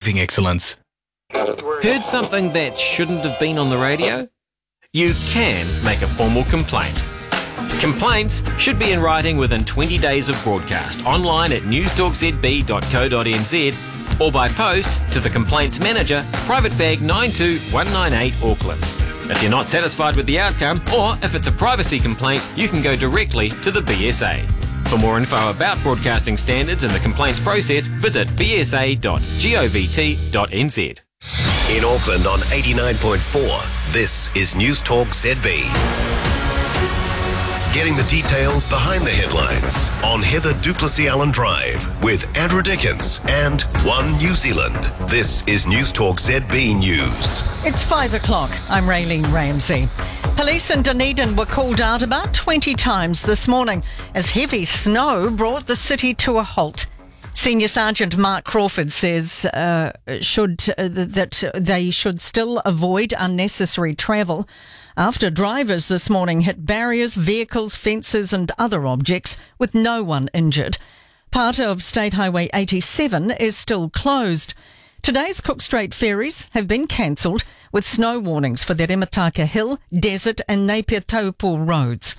promoting excellence. Heard something that shouldn't have been on the radio? You can make a formal complaint. Complaints should be in writing within 20 days of broadcast, online at newstalkzb.co.nz or by post to the Complaints Manager, Private Bag 92198 Auckland. If you're not satisfied with the outcome, or if it's a privacy complaint, you can go directly to the BSA. For more info about broadcasting standards and the complaints process, visit bsa.govt.nz. In Auckland on 89.4, this is News Talk ZB. Getting the detail behind the headlines on Heather Duplessis-Allen Drive with Andrew Dickens and One New Zealand. This is News Talk ZB News. It's 5 o'clock. I'm Raylene Ramsey. Police in Dunedin were called out about 20 times this morning as heavy snow brought the city to a halt. Senior Sergeant Mark Crawford says that they should avoid unnecessary travel after drivers this morning hit barriers, vehicles, fences and other objects with no one injured. Part of State Highway 87 is still closed. Today's Cook Strait ferries have been cancelled with snow warnings for the Remataka Hill, Desert and Napier Taupo roads.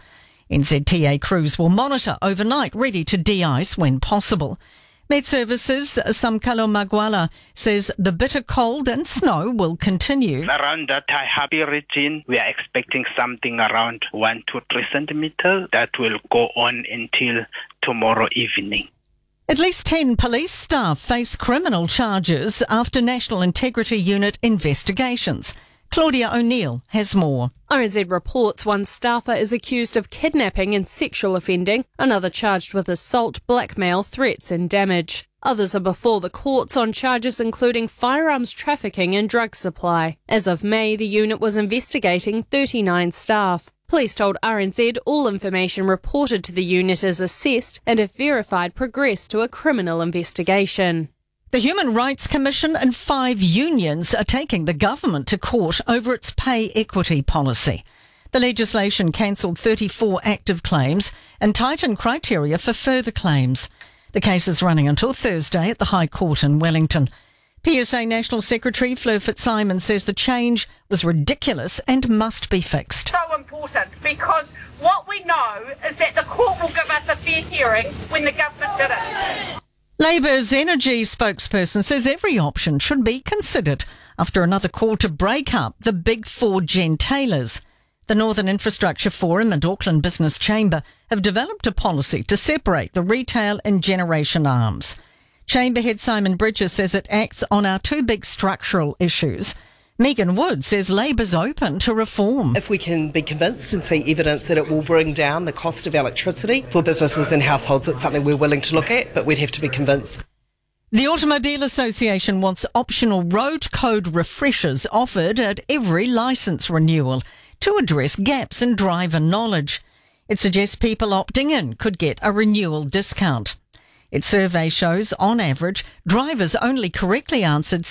NZTA crews will monitor overnight, ready to de-ice when possible. Met Services, Samkalo Magwala, says the bitter cold and snow will continue. Around the Taihape region, we are expecting something around 1 to 3 centimetres that will go on until tomorrow evening. At least 10 police staff face criminal charges after National Integrity Unit investigations. Claudia O'Neill has more. RNZ reports one staffer is accused of kidnapping and sexual offending, another charged with assault, blackmail, threats and damage. Others are before the courts on charges including firearms trafficking and drug supply. As of May, the unit was investigating 39 staff. Police told RNZ all information reported to the unit is assessed and, if verified, progress to a criminal investigation. The Human Rights Commission and 5 unions are taking the government to court over its pay equity policy. The legislation cancelled 34 active claims and tightened criteria for further claims. The case is running until Thursday at the High Court in Wellington. PSA National Secretary Fleur Fitzsimon says the change was ridiculous and must be fixed. So important because what we know is that the court will give us a fair hearing when the government did it. Labour's energy spokesperson says every option should be considered after another call to break up the big 4 gentailers. The Northern Infrastructure Forum and Auckland Business Chamber have developed a policy to separate the retail and generation arms. Chamber head Simon Bridges says it acts on our 2 big structural issues. Megan Wood says Labour's open to reform. If we can be convinced and see evidence that it will bring down the cost of electricity for businesses and households, it's something we're willing to look at, but we'd have to be convinced. The Automobile Association wants optional road code refreshers offered at every licence renewal to address gaps in driver knowledge. It suggests people opting in could get a renewal discount. Its survey shows, on average, drivers only correctly answered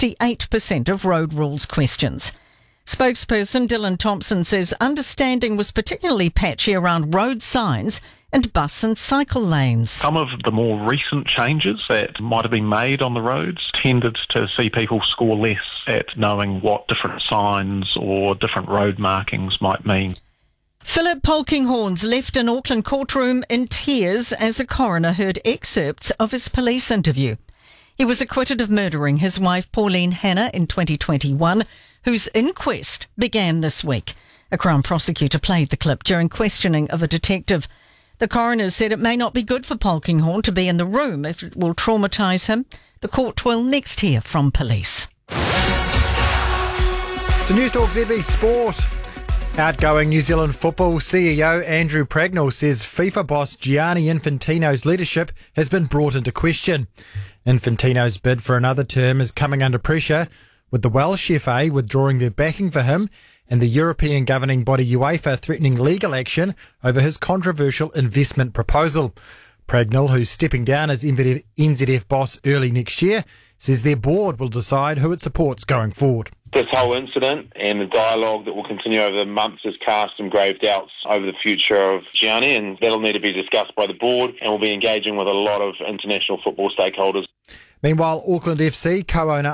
68% of road rules questions. Spokesperson Dylan Thompson says understanding was particularly patchy around road signs and bus and cycle lanes. Some of the more recent changes that might have been made on the roads tended to see people score less at knowing what different signs or different road markings might mean. Philip Polkinghorns left an Auckland courtroom in tears as a coroner heard excerpts of his police interview. He was acquitted of murdering his wife Pauline Hanna in 2021, whose inquest began this week. A Crown prosecutor played the clip during questioning of a detective. The coroner said it may not be good for Polkinghorn to be in the room if it will traumatise him. The court will next hear from police. To News Talk ZB Sport. Outgoing New Zealand football CEO Andrew Pragnell says FIFA boss Gianni Infantino's leadership has been brought into question. Infantino's bid for another term is coming under pressure, with the Welsh FA withdrawing their backing for him and the European governing body UEFA threatening legal action over his controversial investment proposal. Pragnell, who's stepping down as NZF boss early next year, says their board will decide who it supports going forward. This whole incident and the dialogue that will continue over the months has cast some grave doubts over the future of Gianni, and that'll need to be discussed by the board, and we'll be engaging with a lot of international football stakeholders. Meanwhile, Auckland FC co-owner